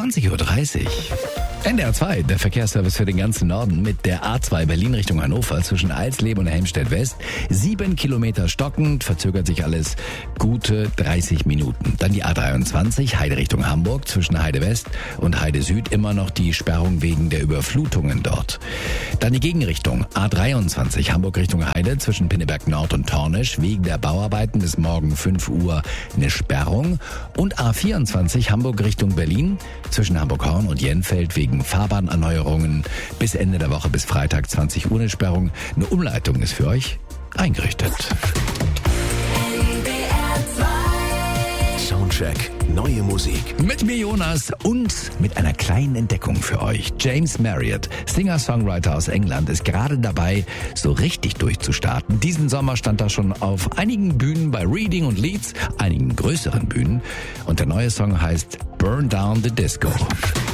20:30 Uhr. NDR 2, der Verkehrsservice für den ganzen Norden mit der A2 Berlin Richtung Hannover zwischen Alsleben und Helmstedt West. 7 Kilometer stockend, verzögert sich alles gute 30 Minuten. Dann die A23 Heide Richtung Hamburg zwischen Heide West und Heide Süd immer noch die Sperrung wegen der Überflutungen dort. Dann die Gegenrichtung A23 Hamburg Richtung Heide zwischen Pinneberg Nord und Tornisch wegen der Bauarbeiten bis morgen 5 Uhr eine Sperrung. Und A24 Hamburg Richtung Berlin zwischen Hamburg-Horn und Jenfeld wegen Fahrbahnerneuerungen bis Ende der Woche bis Freitag 20 Uhr eine Sperrung. Eine Umleitung ist für euch eingerichtet. Soundcheck, neue Musik. Mit mir Jonas und mit einer kleinen Entdeckung für euch. James Marriott, Singer-Songwriter aus England, ist gerade dabei, so richtig durchzustarten. Diesen Sommer stand er schon auf einigen Bühnen bei Reading und Leeds, einigen größeren Bühnen. Und der neue Song heißt Burn Down the Disco.